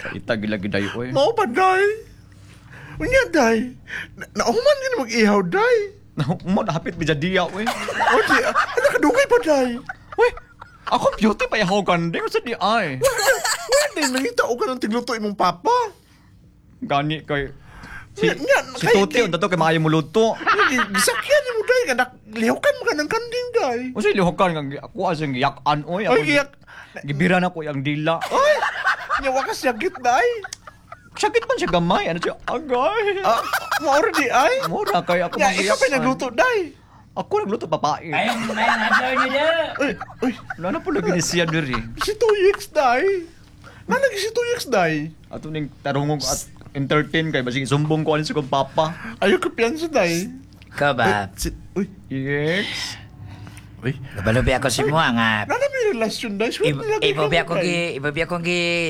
Kaitag lagi dayo eh. Mao pa, day. Unya, day. Nauman ka na mag-ihaw, day. Mo hapit bijadiya eh. O, di, nakadugay pa, day. Uy, ako beauty pa yahaw ganda sa di ay. Wala, nangita o ka ng tigluto imong papa. Gani kay si Kay- Tuti unta to kay maayo mo luto. Gisakyan mo, day. Lihukan mo ka ng kanding, day. O si lihokan nga ako asing giyak-an oy. Ay, giyak. Gibira na ko yung dila. Ay, nyawa ka siyagit, day. Sakit man siya gamay. Ano siya? Agay. Maura di, ay. Mura kay ako Ya, ikaw pa nagluto, day. Ako nagluto papae. Ayong adlaw niyo da. Uy, Wala na po lagi ni siya diri. si Tuyix, day. Nalagi si Tuyix, day. Ato ning tarungog at entertain kay basig sumbong ko ano sa kong papa. Ayaw ka piyansa, day. Ikaw ba? Uy, Yes. uy. Labi ako si mo nga. Nana may relasyon, day. Ibabi akong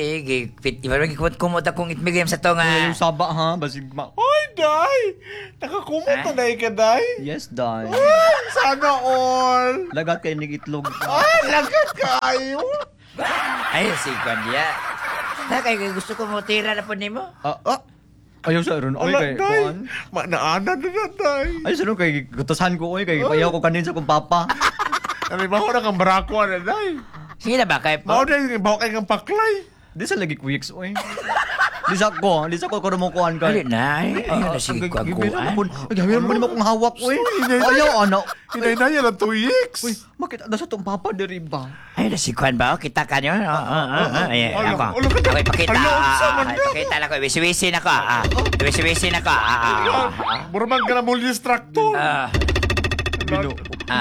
kumot akong itmigayam sa to Yung nga. saba ha, basig ma. Ay, day. Nakakumot na, day ka, day. Yes, dai. Ay, sana all. Lagat kay ning itlog. Ay, lagat kayo. Ay, si Kwandia. Kay gusto ko mo tira na po nimo. Ayaw sa ron. Oy, Ala, kay day. kuan. Naana na, day. Ay, sino kay gutusan ko, oy, kay payaw ko kanin sa kong papa. Ano ba ko na kang barako na, day? Sige na ba kay po? Mao day, bawa kay kang paklay. Di sa lagi quicks, oy. Di sa ko kung mo kuhan ka. Dali na. Ayun na sige ko ako. Gawin mo kong hawak, oy. Ayaw, ano. Hinay-hinay lang 2 weeks. Uy, makita na sa tong papa, diri ba? Ayun na si Kwan ba? Kita ka niyo? Ay, ako. Ulo ka- Ako ipakita. Alo, unsa man na? Ipakita lang ko. Wisi-wisi na ko. Wisi-wisi na ko. Burman ka na mo distractor. Bino.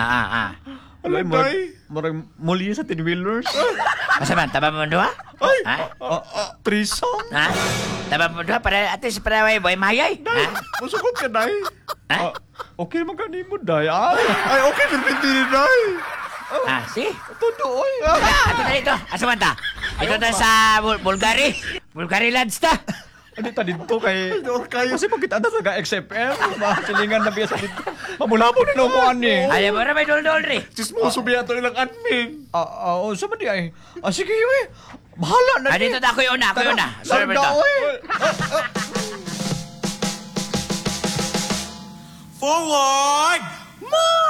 Ala, Alay, day. marang muli sa tinwheelers. Masa man? Taba mo doa? Ay, Ha? Threesome. Ha? Taba mo doa? Para atis para way boy mayay. day. Ha? Masukot ka, day. Ha? Okay naman ka mo, day. Ay, Ay, okay, pinipindi ni day. Si? todo, oy. Ato na dito. Asa man ta? Ito na sa Bulgari. Bulgari Lands ta. Ano ta dito kay... Kayo. Kasi pag kita na sa XFM, silingan na biya sa dito. Mamulapon na nakuhaan ni. Ayaw mo na may dol-dol rin. Chismoso biya to ilang admin. Sa di ay. Sige, oy. Bahala na. Dito na ako yun na. Ako yun na. Sorry Sarda, ba oy. Forward! March!